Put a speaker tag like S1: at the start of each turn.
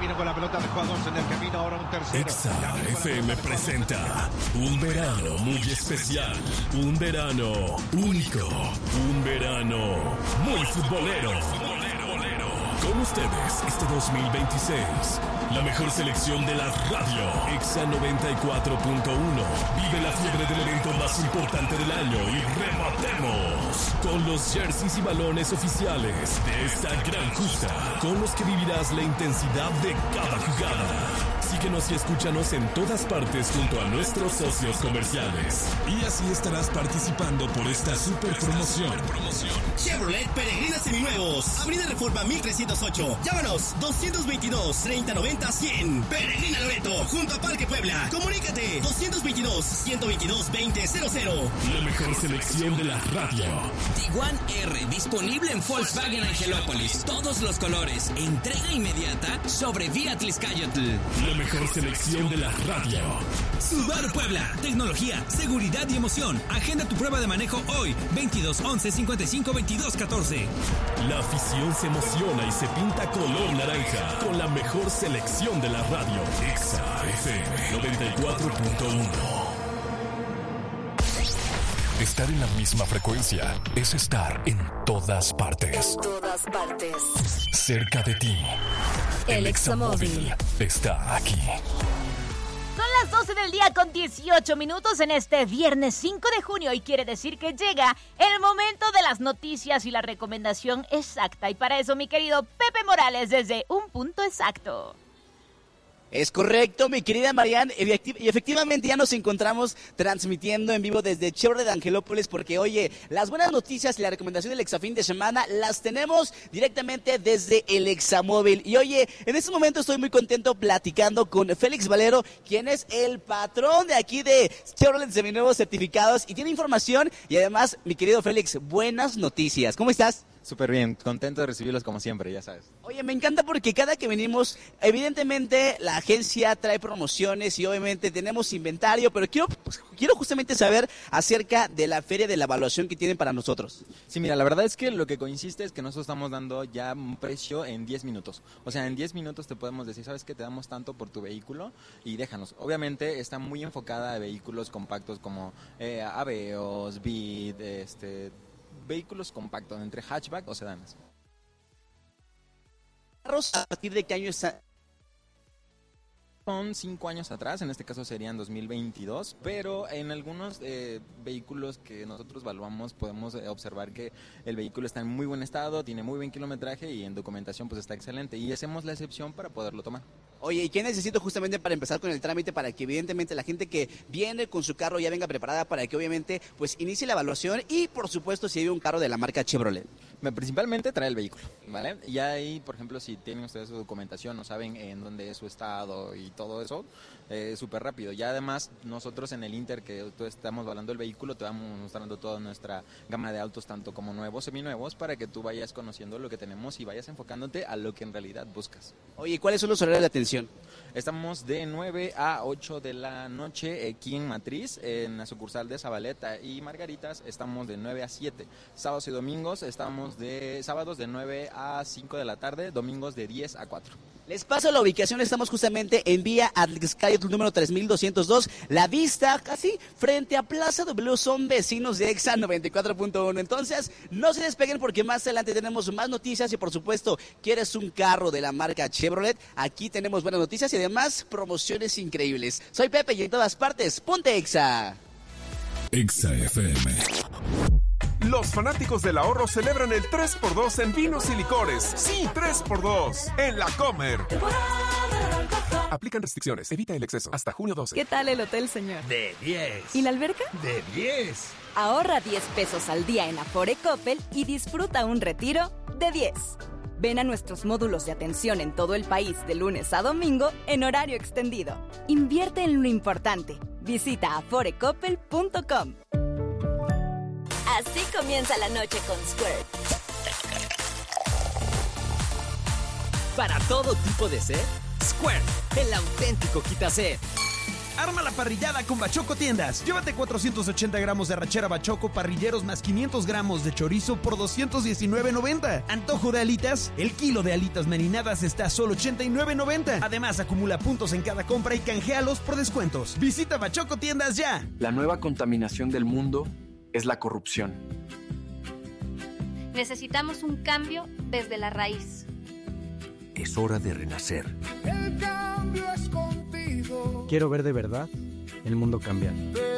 S1: viene con la pelota de jugadores en el camino, ahora un tercero.
S2: Exa FM presenta un verano muy especial, un verano único, un verano muy futbolero. Con ustedes este 2026, la mejor selección de la radio, Exa 94.1. Vive la fiebre del evento más importante del año y rematemos con los jerseys y balones oficiales de esta gran justa, con los que vivirás la intensidad de cada jugada. Síguenos y escúchanos en todas partes junto a nuestros socios comerciales. Y así estarás participando por esta super promoción.
S3: Chevrolet Peregrina Seminuevos, Avenida Reforma 1308. Llámanos 222-3090-100. Peregrina Loreto, junto a Parque Puebla. Comunícate 222-122-2000.
S2: La mejor selección de la radio.
S4: Tiguan R, disponible en Volkswagen Angelópolis. Todos los colores. Entrega inmediata sobre Vía Tliscayotl.
S2: La mejor selección de la radio.
S4: Subaru Puebla. Tecnología, seguridad y emoción. Agenda tu prueba de manejo hoy. 22 11 55 22 14.
S2: La afición se emociona y se pinta color naranja con la mejor selección de la radio. Exa FM 94.1. Estar en la misma frecuencia es estar en todas partes.
S5: En todas partes.
S2: Cerca de ti. El Examóvil está aquí.
S6: Son las 12 del día con 18 minutos en este viernes 5 de junio y quiere decir que llega el momento de las noticias y la recomendación exacta. Y para eso, mi querido Pepe Morales, desde un punto exacto.
S3: Es correcto, mi querida Marianne, y efectivamente ya nos encontramos transmitiendo en vivo desde Chevrolet de Angelópolis, porque oye, las buenas noticias y la recomendación del Exafín de semana las tenemos directamente desde el Examóvil. Y oye, en este momento estoy muy contento platicando con Félix Valero, quien es el patrón de aquí de Chevrolet Seminuevos Certificados y tiene información y además, mi querido Félix, buenas noticias. ¿Cómo estás?
S7: Súper bien, contento de recibirlos como siempre, ya sabes.
S3: Oye, me encanta porque cada que venimos, evidentemente la agencia trae promociones y obviamente tenemos inventario, pero quiero justamente saber acerca de la feria de la evaluación que tienen para nosotros.
S7: Sí, mira, la verdad es que lo que consiste es que nosotros estamos dando ya un precio en 10 minutos. O sea, en 10 minutos te podemos decir, ¿sabes qué? Te damos tanto por tu vehículo y déjanos. Obviamente está muy enfocada a vehículos compactos como Aveos, Beat, vehículos compactos entre hatchback o sedanes.
S3: ¿A partir de qué año está?
S7: Son 5 años atrás, en este caso serían 2022, pero en algunos vehículos que nosotros evaluamos podemos observar que el vehículo está en muy buen estado, tiene muy buen kilometraje y en documentación pues está excelente y hacemos la excepción para poderlo tomar.
S3: Oye, ¿y qué necesito justamente para empezar con el trámite para que evidentemente la gente que viene con su carro ya venga preparada para que obviamente pues inicie la evaluación y por supuesto si hay un carro de la marca Chevrolet?
S7: Principalmente trae el vehículo, ¿vale? Y ahí, por ejemplo, si tienen ustedes su documentación, no saben en dónde es su estado y todo eso, súper rápido. Ya además, nosotros en el Inter que estamos evaluando el vehículo, te vamos mostrando toda nuestra gama de autos, tanto como nuevos, seminuevos, para que tú vayas conociendo lo que tenemos y vayas enfocándote a lo que en realidad buscas.
S3: Oye, ¿cuáles son los horarios de atención?
S7: Estamos de 9 a 8 de la noche aquí en Matriz, en la sucursal de Zabaleta y Margaritas, estamos de 9 a 7. Sábados y domingos estamos sábados de 9 a 5 de la tarde, domingos de 10 a 4.
S3: Les paso la ubicación, estamos justamente en Vía Tliscayotl número 3202, La Vista, casi frente a Plaza W, son vecinos de Exa 94.1. Entonces, no se despeguen porque más adelante tenemos más noticias y por supuesto, ¿quieres un carro de la marca Chevrolet? Aquí tenemos buenas noticias y además promociones increíbles. Soy Pepe y en todas partes, ponte Exa.
S2: Exa FM.
S8: Los fanáticos del ahorro celebran el 3x2 en vinos y licores. Sí, 3x2 en La Comer. Aplican restricciones, evita el exceso. Hasta junio 12.
S9: ¿Qué tal el hotel, señor?
S10: De 10.
S9: ¿Y la alberca?
S10: De 10.
S9: Ahorra 10 pesos al día en Afore Coppel y disfruta un retiro de 10. Ven a nuestros módulos de atención en todo el país de lunes a domingo en horario extendido. Invierte en lo importante. Visita aforecoppel.com.
S5: Así comienza la noche con Squirt.
S4: Para todo tipo de sed, Squirt, el auténtico quitased.
S10: Arma la parrillada con Bachoco Tiendas. Llévate 480 gramos de arrachera Bachoco parrilleros más 500 gramos de chorizo por $219.90. Antojo de alitas, el kilo de alitas marinadas está a solo $89.90. Además, acumula puntos en cada compra y canjealos por descuentos. Visita Bachoco Tiendas ya.
S11: La nueva contaminación del mundo es la corrupción.
S12: Necesitamos un cambio desde la raíz.
S13: Es hora de renacer.
S14: El cambio es contigo.
S15: Quiero ver de verdad el mundo cambiar.